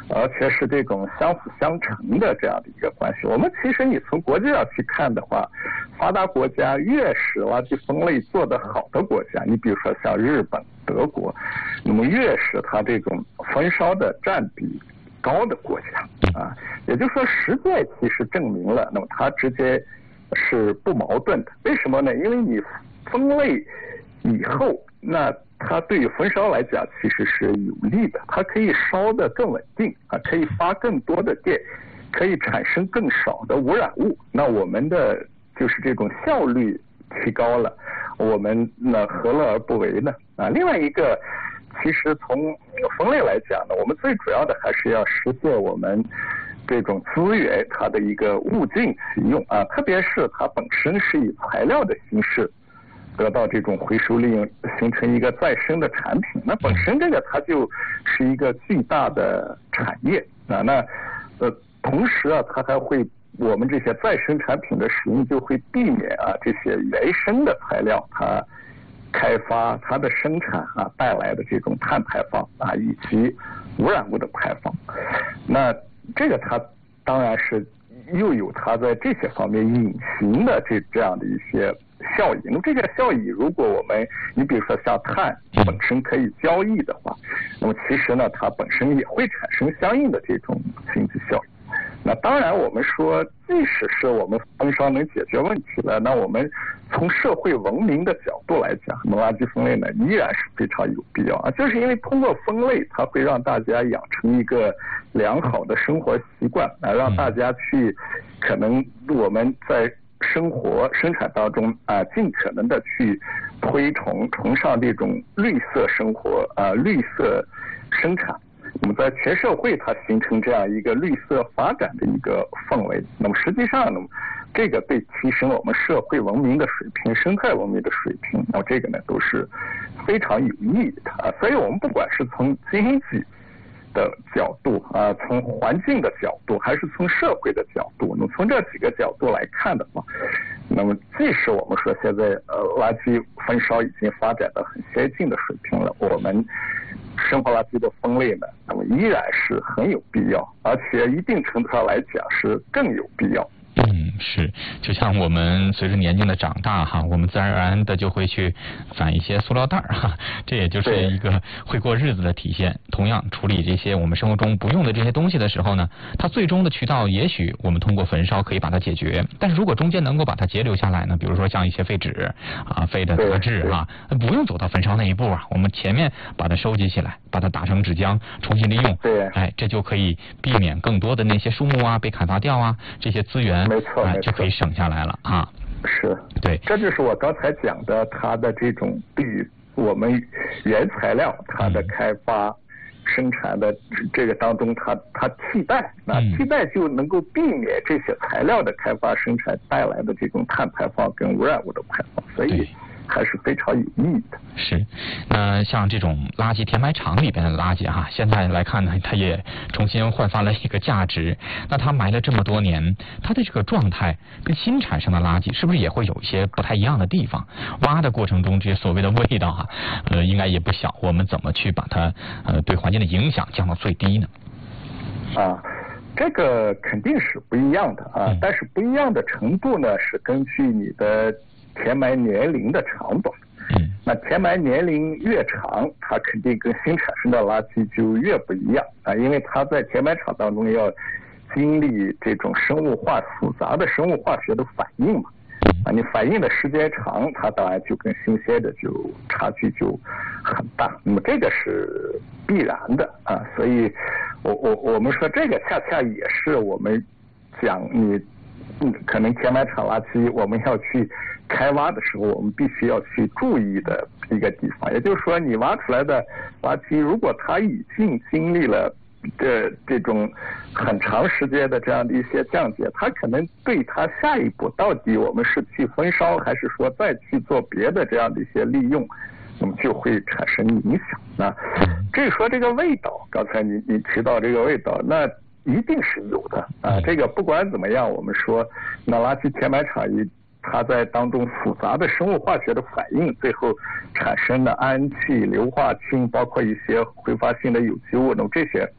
而且是这种相辅相成的这样的一个关系。我们其实你从国际上去看的话，发达国家越是垃圾分类做得好的国家，你比如说像日本、德国，那么越是它这种焚烧的占比高的国家啊，也就是说实践其实证明了，那么它之间是不矛盾的。为什么呢？因为你分类以后，那它对于焚烧来讲其实是有利的，它可以烧得更稳定啊，可以发更多的电，可以产生更少的污染物。那我们的就是这种效率提高了，我们那何乐而不为呢？啊，另外一个，其实从分类来讲呢，我们最主要的还是要实现我们这种资源它的一个物尽其用啊，特别是它本身是以材料的形式得到这种回收利用，形成一个再生的产品，那本身这个它就是一个巨大的产业啊。那同时啊，它还会我们这些再生产品的使用就会避免啊这些原生的材料它开发它的生产啊带来的这种碳排放啊以及污染物的排放。那这个它当然是又有它在这些方面隐形的这样的一些效益。那么这个效益，如果你比如说像碳本身可以交易的话，那么其实呢，它本身也会产生相应的这种经济效益。那当然，我们说，即使是我们焚烧能解决问题了，那我们从社会文明的角度来讲，那么垃圾分类呢，依然是非常有必要啊。就是因为通过分类，它会让大家养成一个良好的生活习惯啊，让大家去可能我们在生活生产当中啊，尽可能的去崇尚这种绿色生活啊，绿色生产。那么在全社会它形成这样一个绿色发展的一个氛围，那么实际上呢，这个对提升我们社会文明的水平、生态文明的水平，那么这个呢都是非常有意义的啊。所以我们不管是从经济的角度啊，从环境的角度，还是从社会的角度，那么从这几个角度来看的话，那么即使我们说现在垃圾焚烧已经发展到很先进的水平了，我们生活垃圾的分类呢，那么依然是很有必要，而且一定程度上来讲是更有必要。 是，就像我们随着年龄的长大哈，我们自然而然的就会去攒一些塑料袋哈，这也就是一个会过日子的体现。同样，处理这些我们生活中不用的这些东西的时候呢，它最终的渠道也许我们通过焚烧可以把它解决，但是如果中间能够把它截留下来呢，比如说像一些废纸啊、废的杂质啊，不用走到焚烧那一步啊，我们前面把它收集起来，把它打成纸浆，重新利用，这就可以避免更多的那些树木啊被砍伐掉啊，这些资源没错。 就可以省下来了啊！ 是， 对， 这就是我刚才讲的，它的这种对于我们原材料它的开发、生产的这个当中，它替代，那替代就能够避免这些材料的开发生产带来的这种碳排放跟污染物的排放，所以还是非常有意义的。 是，像这种垃圾填埋场里边的垃圾哈，现在来看呢，它也重新焕发了一个价值。那它埋了这么多年，它的这个状态跟新产生的垃圾是不是也会有一些不太一样的地方？挖的过程中这些所谓的味道哈，应该也不小。我们怎么去把它对环境的影响降到最低呢？ 这个肯定是不一样的啊，但是不一样的程度呢，是根据你的填埋年龄的长短。那填埋年龄越长，它肯定跟新产生的垃圾就越不一样啊，因为它在填埋场当中要经历这种复杂的生物化学的反应嘛，啊，你反应的时间长，它当然就跟新鲜的就差距就很大，那么这个是必然的啊，所以我们说这个恰恰也是我们讲可能填埋场垃圾我们要去开挖的时候，我们必须要去注意的一个地方，也就是说，你挖出来的垃圾，如果它已经经历了这种很长时间的这样的一些降解，它可能对它下一步到底我们是去焚烧，还是说再去做别的这样的一些利用，那么就会产生影响。那至于说这个味道，刚才你提到这个味道，那一定是有的啊。这个不管怎么样，我们说那垃圾填埋场它在当中复杂的生物化学的反应，最后产生的氨气、硫化氢，包括一些挥发性的有机物，那么这些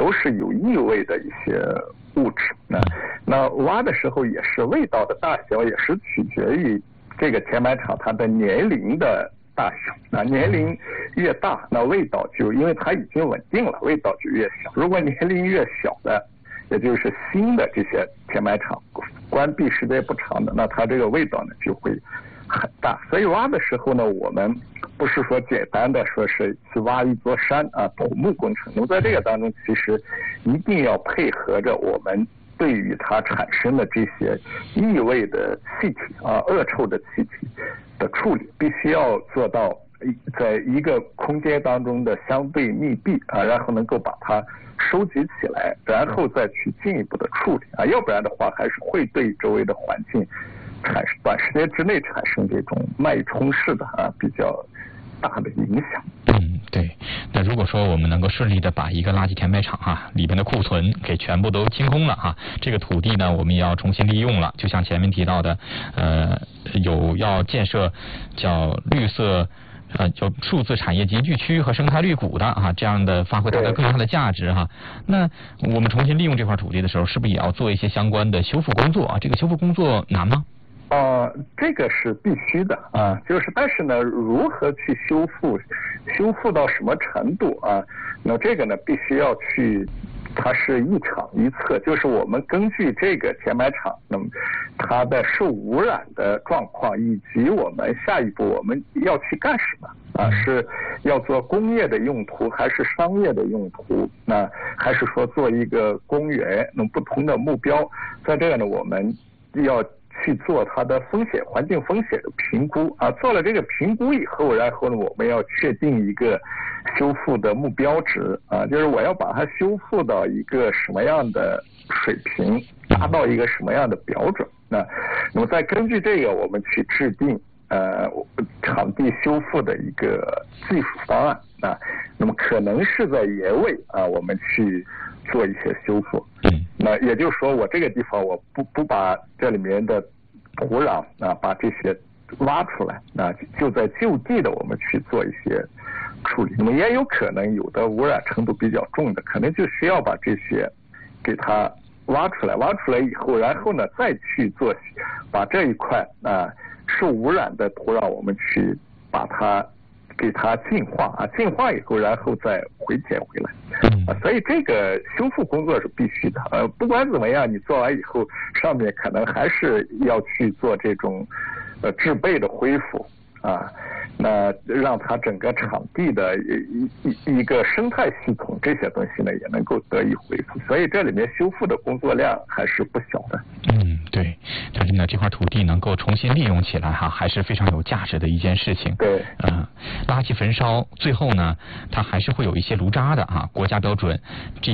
都是有异味的一些物质。那挖的时候也是味道的大小也是取决于这个填埋场它的年龄的大小。那年龄越大，那味道就因为它已经稳定了，味道就越小。如果年龄越小的，也就是新的这些填埋场关闭时间不长的，那它这个味道呢就会很大。所以挖的时候呢，我们不是说简单的说是去挖一座山啊，土木工程。那么在这个当中，其实一定要配合着我们对于它产生的这些异味的气体啊、恶臭的气体的处理，必须要做到在一个空间当中的相对密闭啊，然后能够把它收集起来，然后再去进一步的处理啊，要不然的话还是会对周围的环境短时间之内产生这种脉冲式的比较大的影响。 对。那如果说我们能够顺利的把一个垃圾填埋场里边的库存给全部都清空了这个土地呢我们也要重新利用了。就像前面提到的，有要建设叫绿色就数字产业集聚区和生态绿谷的这样的发挥它的更大的价值那我们重新利用这块土地的时候，是不是也要做一些相关的修复工作这个修复工作难吗？ 这个是必须的但是呢，如何去修复到什么程度那这个呢，必须要去，它是一场一策，就是我们根据这个填埋场，那么它的受污染的状况，以及我们下一步我们要去干什么是要做工业的用途，还是商业的用途？那还是说做一个公园？那么不同的目标，在这个呢，我们要去做它的环境风险的评估做了这个评估以后，然后呢，我们要确定一个修复的目标值就是我要把它修复到一个什么样的水平，达到一个什么样的标准那么再根据这个，我们去制定场地修复的一个技术方案那么可能是在野尾我们去做一些修复。那也就是说，我这个地方我不把这里面的土壤把这些挖出来就在就地的我们去做一些处理。那么也有可能有的污染程度比较重的，可能就需要把这些给它挖出来以后，然后呢再去把这一块受污染的土壤我们去把它给它净化净化以后，然后再回填回来所以这个修复工作是必须的不管怎么样，你做完以后，上面可能还是要去做这种制备的恢复那让它整个场地的一个生态系统这些东西呢也能够得以恢复，所以这里面修复的工作量还是不小的。 对，但是呢，这块土地能够重新利用起来还是非常有价值的一件事情。 对， 垃圾焚烧最后呢，它还是会有一些炉渣的国家标准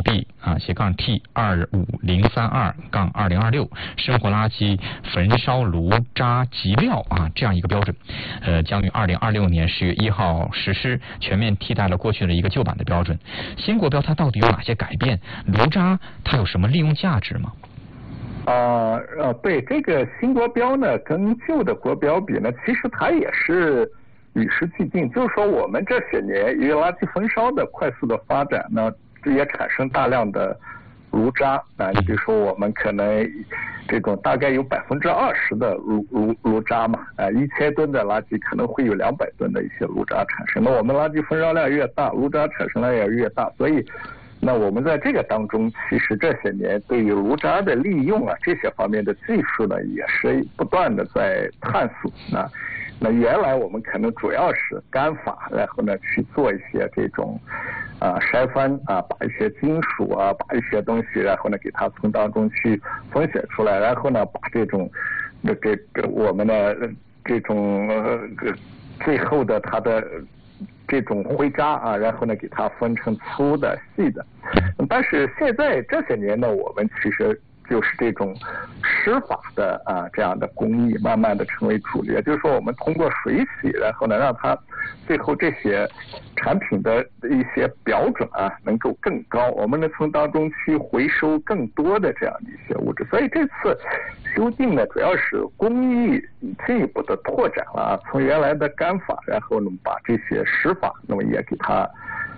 GB-T25032-2026 生活垃圾焚烧炉渣及料这样一个标准，将于2026年10月1号实施，全面替代了过去的一个旧版的标准。新国标它到底有哪些改变？炉渣它有什么利用价值吗？ 对，这个新国标呢，跟旧的国标比呢，其实它也是与时俱进。就是说，我们这些年因为垃圾焚烧的快速的发展呢，也产生大量的炉渣你比如说，我们可能这种大概有20%的炉渣嘛1000吨的垃圾可能会有200吨的一些炉渣产生。那我们垃圾焚烧量越大，炉渣产生量也越大，所以那我们在这个当中，其实这些年对于炉渣的利用这些方面的技术呢，也是不断的在探索那原来我们可能主要是干法，然后呢去做一些这种筛翻把一些金属把一些东西，然后呢给它从当中去分选出来，然后呢把这种我们的这种最后的它的这种灰渣然后呢给它分成粗的细的。但是现在这些年呢，我们其实就是这种湿法的这样的工艺慢慢的成为主流，就是说我们通过水洗，然后呢让它最后这些产品的一些标准能够更高，我们能从当中去回收更多的这样的一些物质。所以这次修订呢，主要是工艺进一步的拓展了从原来的干法，然后呢把这些湿法那么也给它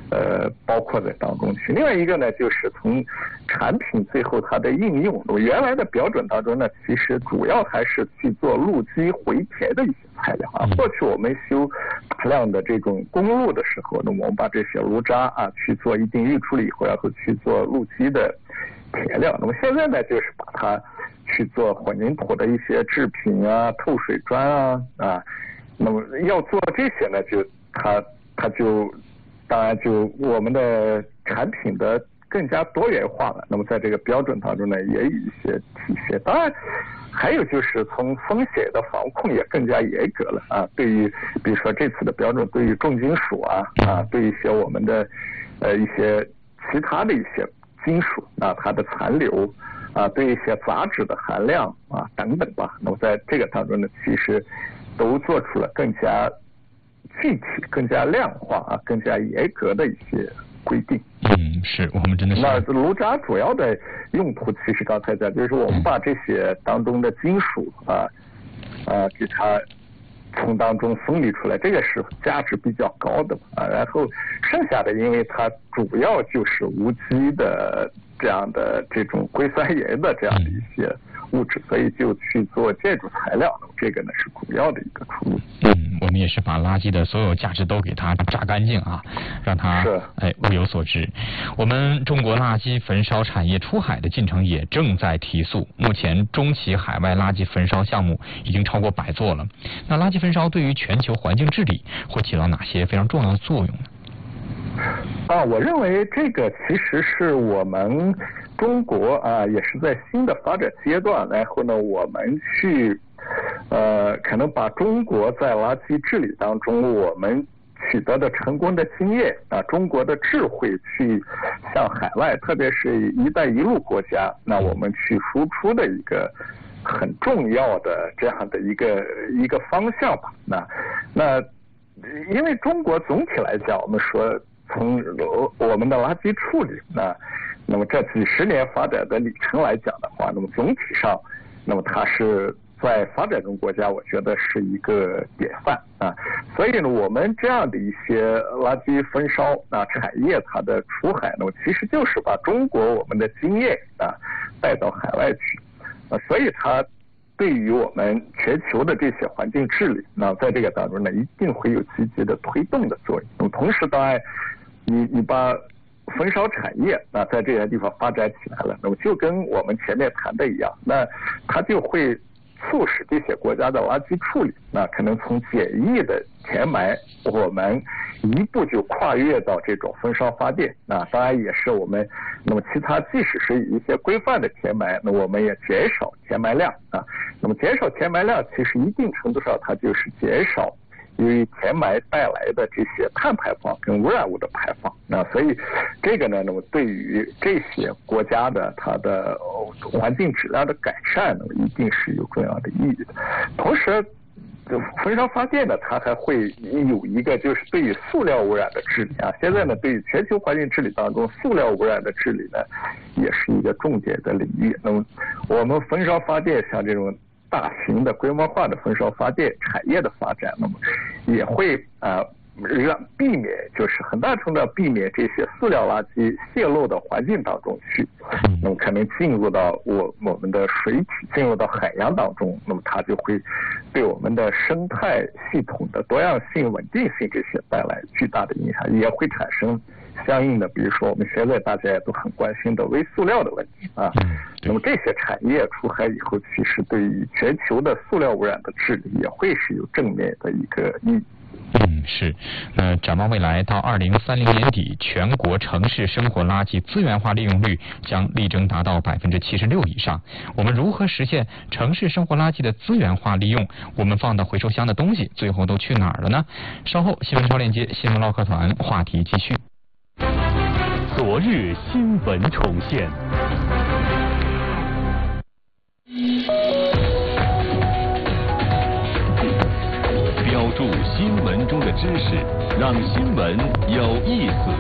包括在当中去。另外一个呢，就是从产品最后它的应用，原来的标准当中呢，其实主要还是去做路基回填的一些材料啊。过去我们修大量的这种公路的时候，那么我们把这些炉渣啊去做一定预处理以后，然后去做路基的填料。那么现在呢，就是把它去做混凝土的一些制品啊、透水砖啊。那么要做这些呢，就它就当然就我们的产品的更加多元化了。那么在这个标准当中呢，也有一些体现。当然还有就是从风险的防控也更加严格了啊。对于比如说这次的标准，对于重金属啊，对于一些我们的一些其他的一些金属啊，它的残留啊，对一些杂质的含量啊等等吧。那么在这个当中呢，其实都做出了更加具体、更加量化啊、更加严格的一些规定。 是我们真的是。 那炉渣主要的用途，其实刚才讲，就是我们把这些当中的金属给它从当中分离出来，这个是价值比较高的啊。然后剩下的，因为它主要就是无机的这样的这种硅酸盐的这样的一些物质，所以就去做建筑材料，这个呢是主要的一个出路。 我们也是把垃圾的所有价值都给它榨干净啊，让它物有所值。我们中国垃圾焚烧产业出海的进程也正在提速，目前中期海外垃圾焚烧项目已经超过100座了。那垃圾焚烧对于全球环境治理会起到哪些非常重要的作用呢？ 我认为这个其实是我们中国也是在新的发展阶段，然后呢，我们去可能把中国在垃圾治理当中我们取得的成功的经验中国的智慧去向海外，特别是一带一路国家，那我们去输出的一个很重要的这样的一个方向吧。那因为中国总体来讲，我们说从我们的垃圾处理那么这几十年发展的里程来讲的话，那么总体上，那么它是在发展中国家，我觉得是一个典范所以呢，我们这样的一些垃圾焚烧产业它的出海呢，其实就是把中国我们的经验带到海外去所以它对于我们全球的这些环境治理在这个当中呢，一定会有积极的推动的作用。那么同时当然你把焚烧产业在这些地方发展起来了，那么就跟我们前面谈的一样，那它就会促使这些国家的垃圾处理可能从简易的填埋，我们一步就跨越到这种焚烧发电当然也是我们那么其他即使是一些规范的填埋，那我们也减少填埋量那么减少填埋量，其实一定程度上它就是减少由于填埋带来的这些碳排放跟污染物的排放所以这个呢，那么对于这些国家的它的环境质量的改善呢，一定是有重要的意义的。同时焚烧发电呢，它还会有一个就是对于塑料污染的治理现在呢，对于全球环境治理当中，塑料污染的治理呢，也是一个重点的领域。那么我们焚烧发电像这种大型的规模化的焚烧发电产业的发展，那么也会让避免就是很大程度避免这些塑料垃圾泄漏到环境当中去，那么可能进入到我们的水体，进入到海洋当中，那么它就会对我们的生态系统的多样性、稳定性这些带来巨大的影响，也会产生相应的，比如说我们现在大家也都很关心的微塑料的问题那么这些产业出海以后，其实对于全球的塑料污染的治理也会是有正面的一个意义。 是。展望未来，到2030年底，全国城市生活垃圾资源化利用率将力争达到76%以上。我们如何实现城市生活垃圾的资源化利用？我们放到回收箱的东西最后都去哪儿了呢？稍后新闻超链接新闻唠嗑团话题继续。 昨日新闻重现。标注新闻中的知识，让新闻有意思。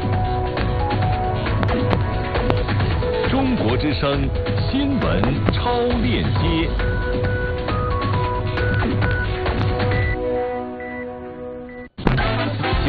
中国之声新闻超链接。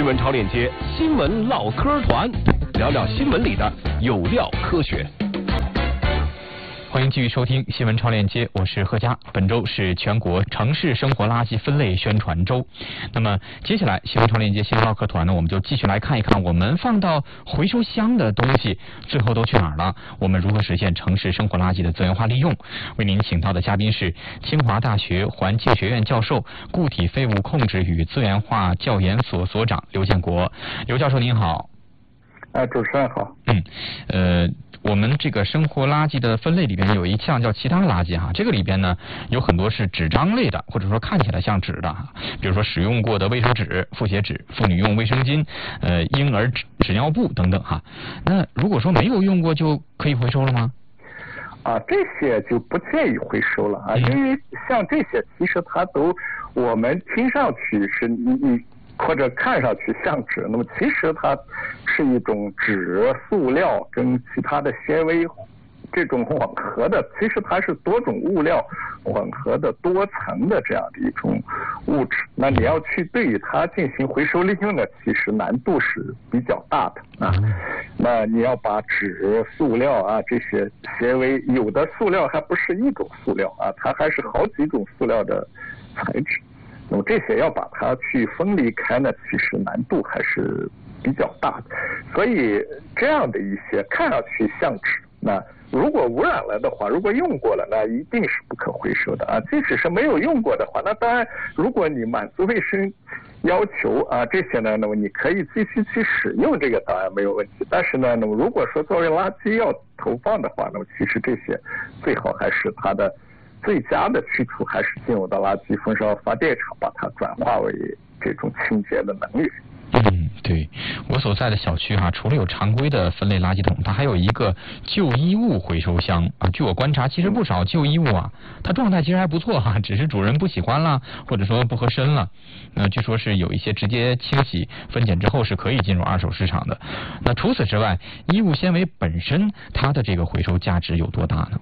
新闻超链接新闻唠嗑团，聊聊新闻里的有料科学。 欢迎继续收听新闻超链接，我是贺佳。本周是全国城市生活垃圾分类宣传周。那么接下来新闻超链接新闻唠嗑团呢，我们就继续来看一看我们放到回收箱的东西最后都去哪儿了，我们如何实现城市生活垃圾的资源化利用。为您请到的嘉宾是清华大学环境学院教授、固体废物控制与资源化教研所所长刘建国。刘教授您好。 主持人好。 我们这个生活垃圾的分类里边有一项叫其他垃圾哈，这个里边呢有很多是纸张类的，或者说看起来像纸的，比如说使用过的卫生纸、复写纸、妇女用卫生巾、婴儿纸尿布等等哈。那如果说没有用过就可以回收了吗？ 这些就不建议回收了啊，因为像这些其实它都我们听上去是你或者看上去像纸，那么其实它是一种纸、塑料跟其他的纤维这种混合的，其实它是多种物料混合的多层的这样的一种物质。那你要去对于它进行回收利用呢，其实难度是比较大的啊。那你要把纸、塑料啊这些纤维，有的塑料还不是一种塑料啊，它还是好几种塑料的材质。那么这些要把它去分离开呢，其实难度还是比较大的。所以这样的一些看上去像纸，那如果污染了的话，如果用过了，那一定是不可回收的啊。即使是没有用过的话，那当然如果你满足卫生要求啊这些呢，那么你可以继续去使用，这个当然没有问题。但是呢，那么如果说作为垃圾要投放的话，那么其实这些最好还是它的最佳的去处还是进入到垃圾焚烧发电厂，把它转化为这种清洁的能源。 对，我所在的小区除了有常规的分类垃圾桶，它还有一个旧衣物回收箱啊。据我观察，其实不少旧衣物它状态其实还不错只是主人不喜欢了，或者说不合身了。据说是有一些直接清洗分拣之后是可以进入二手市场的。那除此之外，衣物纤维本身它的这个回收价值有多大呢？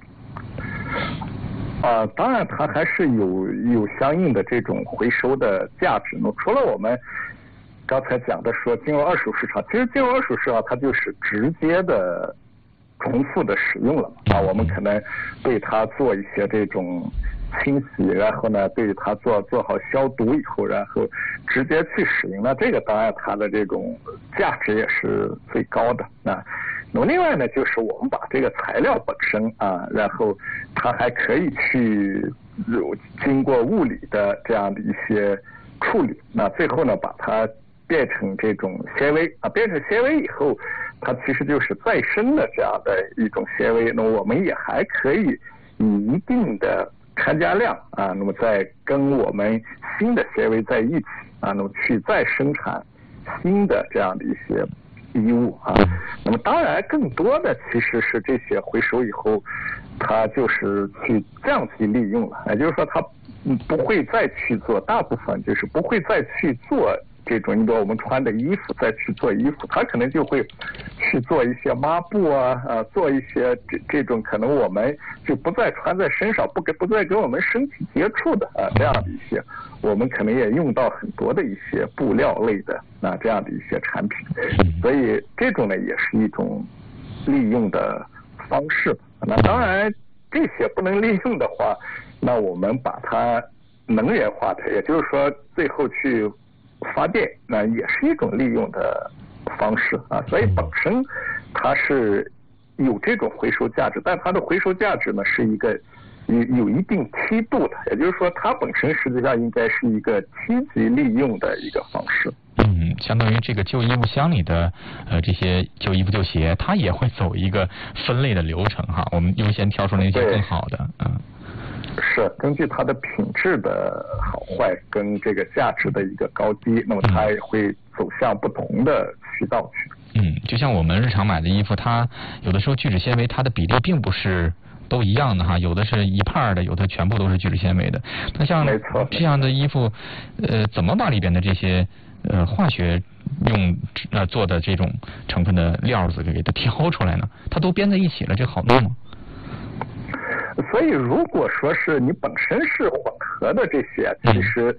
当然它还是有相应的这种回收的价值。那除了我们刚才讲的说进入二手市场，其实进入二手市场它就是直接的重复的使用了我们可能对它做一些这种清洗，然后呢对它做好消毒以后，然后直接去使用，那这个当然它的这种价值也是最高的那么另外呢，就是我们把这个材料本身然后它还可以去经过物理的这样的一些处理，那最后呢把它变成这种纤维变成纤维以后，它其实就是再生的这样的一种纤维。那我们也还可以以一定的掺加量那么再跟我们新的纤维在一起那么去再生产新的这样的一些衣物那么当然更多的其实是这些回收以后，它就是去降级利用了，也就是说它不会再去做，大部分就是不会再去做这种，你比如我们穿的衣服再去做衣服，它可能就会去做一些抹布做一些这种可能我们就不再穿在身上，不再跟我们身体接触的这样的一些，我们可能也用到很多的一些布料类的这样的一些产品，所以这种呢也是一种利用的方式。那当然这些不能利用的话，那我们把它能源化的，也就是说最后去发电，那也是一种利用的方式所以本身它是有这种回收价值，但它的回收价值呢是一个有一定梯度的，也就是说它本身实际上应该是一个梯级利用的一个方式。 相当于这个旧衣物箱里的这些旧衣服旧鞋，它也会走一个分类的流程我们优先挑出那些更好的是根据它的品质的好坏跟这个价值的一个高低，那么它也会走向不同的渠道去。 就像我们日常买的衣服，它有的时候聚酯纤维它的比例并不是都一样的有的是一半的，有的全部都是聚酯纤维的。那像这样的衣服怎么把里边的这些化学用做的这种成分的料子给它挑出来呢？它都编在一起了，这好弄吗？ 所以如果说是你本身是混合的这些，其实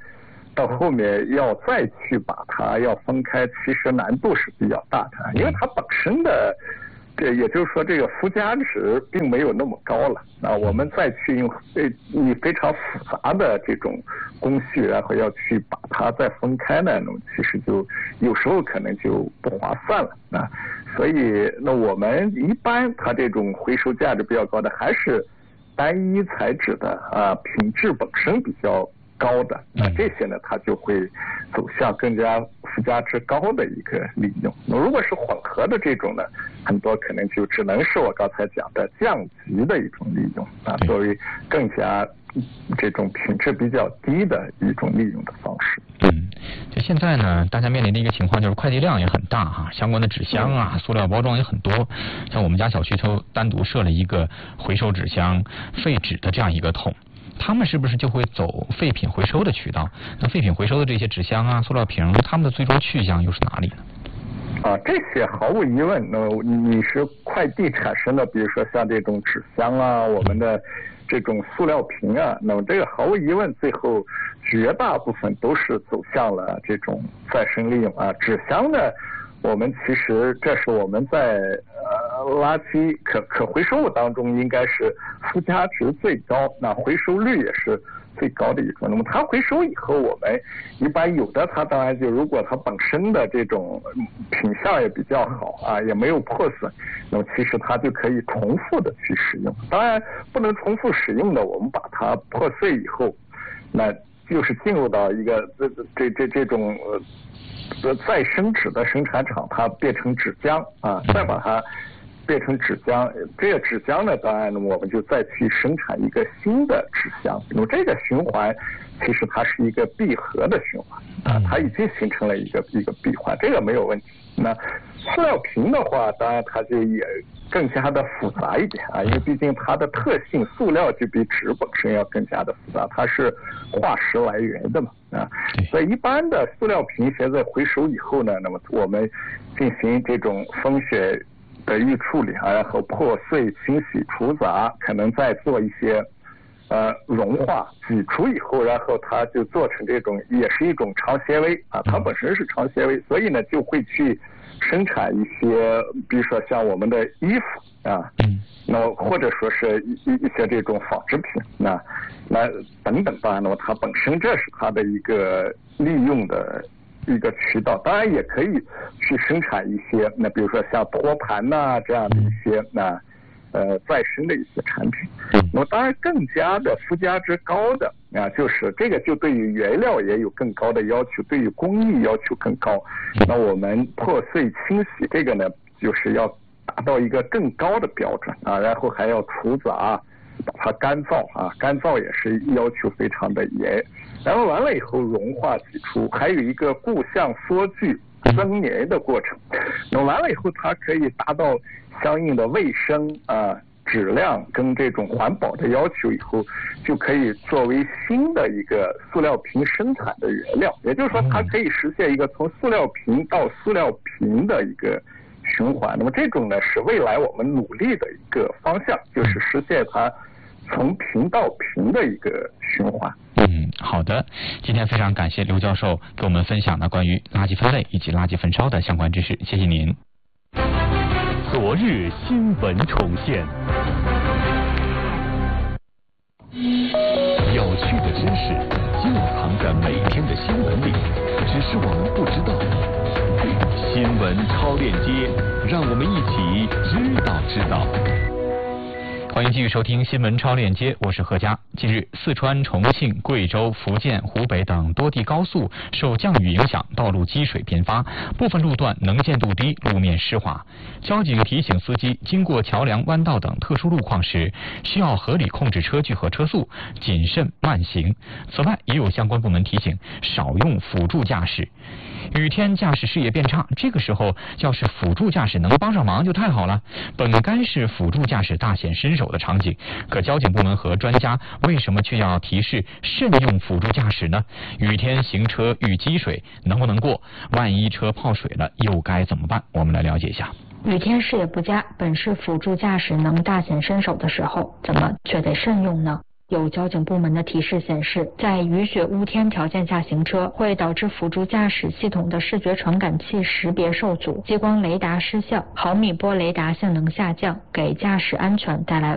到后面要再去把它要分开，其实难度是比较大的，因为它本身的也就是说这个附加值并没有那么高了。我们再去用非常复杂的这种工序，然后要去把它再分开呢，那么其实就有时候可能就不划算了所以那我们一般它这种回收价值比较高的还是单一材质的品质本身比较高的，这些呢它就会走向更加附加值高的一个利用。那如果是混合的这种呢，很多可能就只能是我刚才讲的降级的一种利用作为更加这种品质比较低的一种利用的方式。 就现在呢，大家面临的一个情况就是快递量也很大相关的纸箱塑料包装也很多。像我们家小区都单独设了一个回收纸箱、废纸的这样一个桶。他们是不是就会走废品回收的渠道？那废品回收的这些纸箱塑料瓶，他们的最终去向又是哪里呢？ 这些毫无疑问，你是快递产生的，比如说像这种纸箱我们的这种塑料瓶那么这个毫无疑问，最后绝大部分都是走向了这种再生利用纸箱呢，我们其实这是我们在垃圾可回收物当中应该是附加值最高，那回收率也是最高的一种。那么它回收以后，我们一般有的它当然就如果它本身的这种品相也比较好也没有破损，那么其实它就可以重复的去使用。当然不能重复使用的，我们把它破碎以后，那就是进入到一个这种再生纸的生产厂，它变成纸浆再把它变成纸浆，这个纸浆呢，当然呢，我们就再去生产一个新的纸箱。那么这个循环其实它是一个闭合的循环它已经形成了一个闭环，这个没有问题。那塑料瓶的话，当然它就也更加的复杂一点因为毕竟它的特性，塑料就比纸本身要更加的复杂，它是化石来源的嘛所以一般的塑料瓶现在回收以后呢，那么我们进行这种风雪的预处理然后破碎、清洗、除杂，可能再做一些融化、挤出以后，然后它就做成这种也是一种长纤维它本身是长纤维，所以呢就会去生产一些，比如说像我们的衣服那或者说是一些这种纺织品那等等吧，那么它本身这是它的一个利用的一个渠道。当然也可以去生产一些比如说像托盘这样的一些再生的一些产品。那么当然更加的附加值高的就是这个就对于原料也有更高的要求，对于工艺要求更高。那我们破碎清洗这个呢，就是要达到一个更高的标准然后还要除杂，把它干燥干燥也是要求非常的严。然后完了以后融化挤出，还有一个固相缩聚增粘的过程。那完了以后，它可以达到相应的卫生质量跟这种环保的要求以后，就可以作为新的一个塑料瓶生产的原料。也就是说，它可以实现一个从塑料瓶到塑料瓶的一个循环。那么这种呢，是未来我们努力的一个方向，就是实现它从瓶到瓶的一个循环。 好的，今天非常感谢刘教授给我们分享的关于垃圾分类以及垃圾焚烧的相关知识，谢谢您。 昨日新闻重现，有趣的知识就藏在每天的新闻里，只是我们不知道。新闻超链接，让我们一起知道。 欢迎继续收听新闻超链接，我是何佳。近日，四川、重庆、贵州、福建、湖北等多地高速受降雨影响，道路积水频发，部分路段能见度低，路面湿滑。交警提醒司机，经过桥梁、弯道等特殊路况时，需要合理控制车距和车速，谨慎慢行。此外，也有相关部门提醒，少用辅助驾驶。雨天驾驶视野变差，这个时候要是辅助驾驶能帮上忙就太好了。本该是辅助驾驶大显身手的场景，可交警部门和专家为什么却要提示慎用辅助驾驶呢？雨天行车遇积水能不能过？万一车泡水了又该怎么办？我们来了解一下。 雨天视野不佳，本是辅助驾驶能大显身手的时候，怎么却得慎用呢？ 有交警部门的提示显示，在雨雪雾天条件下行车，会导致辅助驾驶系统的视觉传感器识别受阻，激光雷达失效，毫米波雷达性能下降，给驾驶安全带来